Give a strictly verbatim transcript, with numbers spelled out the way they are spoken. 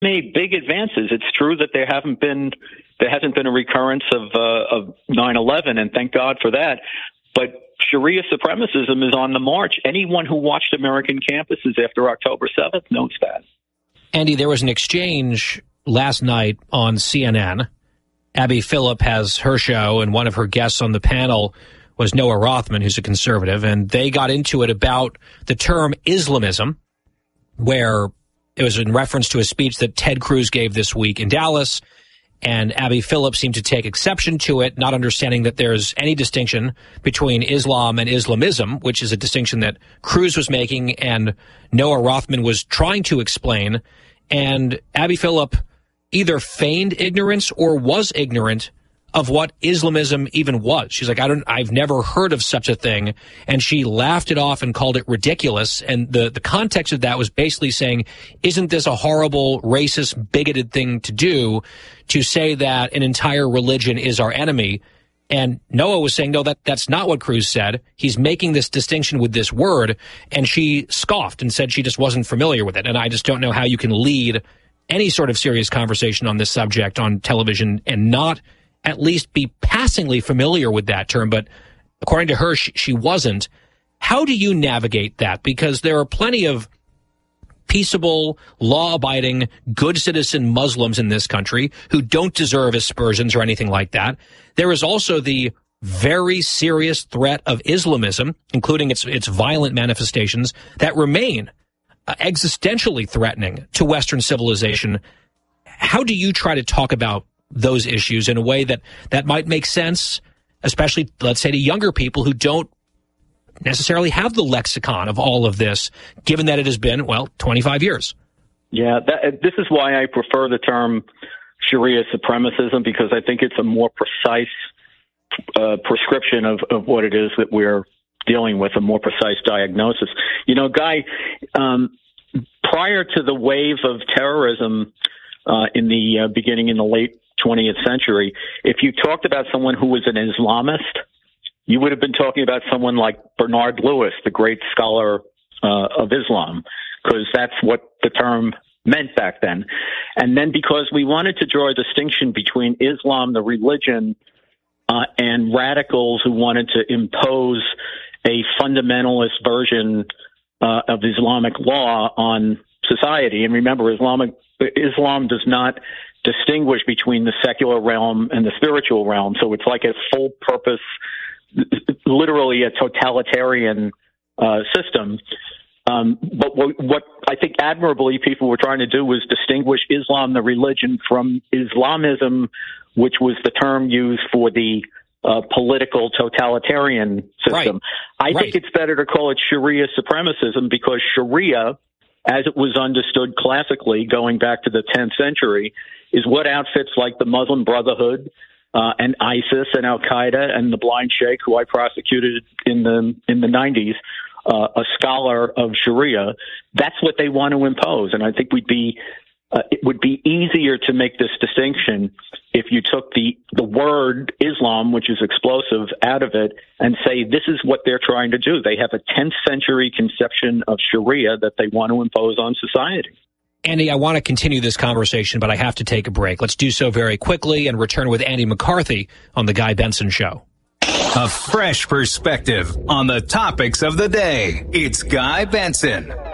made big advances. It's true that there haven't been there hasn't been a recurrence of uh, of nine eleven, and thank God for that. But Sharia supremacism is on the march. Anyone who watched American campuses after October seventh knows that. Andy, there was an exchange last night on C N N. Abby Phillip has her show, and one of her guests on the panel was Noah Rothman, who's a conservative, and they got into it about the term Islamism, where it was in reference to a speech that Ted Cruz gave this week in Dallas, and Abby Phillip seemed to take exception to it, not understanding that there's any distinction between Islam and Islamism, which is a distinction that Cruz was making and Noah Rothman was trying to explain. And Abby Phillip either feigned ignorance or was ignorant of what Islamism even was. She's like, I don't, I've never heard of such a thing. And she laughed it off and called it ridiculous. And the, the context of that was basically saying, isn't this a horrible, racist, bigoted thing to do, to say that an entire religion is our enemy? And Noah was saying, no, that, that's not what Cruz said. He's making this distinction with this word. And she scoffed and said she just wasn't familiar with it. And I just don't know how you can lead any sort of serious conversation on this subject on television and not at least be passingly familiar with that term. But according to her, she, she wasn't. How do you navigate that? Because there are plenty of peaceable, law-abiding, good citizen Muslims in this country who don't deserve aspersions or anything like that. There is also the very serious threat of Islamism, including its its violent manifestations, that remain uh, existentially threatening to Western civilization. How do you try to talk about those issues in a way that, that might make sense, especially, let's say, to younger people who don't necessarily have the lexicon of all of this, given that it has been, well, twenty-five years? Yeah, that, this is why I prefer the term Sharia supremacism, because I think it's a more precise uh, prescription of, of what it is that we're dealing with, a more precise diagnosis. You know, Guy, um, prior to the wave of terrorism uh, in the uh, beginning in the late twentieth century, if you talked about someone who was an Islamist, you would have been talking about someone like Bernard Lewis, the great scholar uh, of Islam, because that's what the term meant back then. And then because we wanted to draw a distinction between Islam, the religion, uh, and radicals who wanted to impose a fundamentalist version uh, of Islamic law on society. And remember, Islamic Islam does not distinguish between the secular realm and the spiritual realm. So it's like a full purpose, literally a totalitarian uh, system. Um, but what, what I think admirably people were trying to do was distinguish Islam, the religion, from Islamism, which was the term used for the uh, political totalitarian system. Right. I right. think it's better to call it Sharia supremacism, because Sharia, as it was understood classically going back to the tenth century, is what outfits like the Muslim Brotherhood uh, and ISIS and Al-Qaeda and the Blind Sheikh, who I prosecuted in the in the nineties, uh, a scholar of Sharia. That's what they want to impose. And I think we'd be uh, it would be easier to make this distinction if you took the, the word Islam, which is explosive, out of it and say this is what they're trying to do. They have a tenth century conception of Sharia that they want to impose on society. Andy, I want to continue this conversation, but I have to take a break. Let's do so very quickly and return with Andy McCarthy on The Guy Benson Show. A fresh perspective on the topics of the day. It's Guy Benson.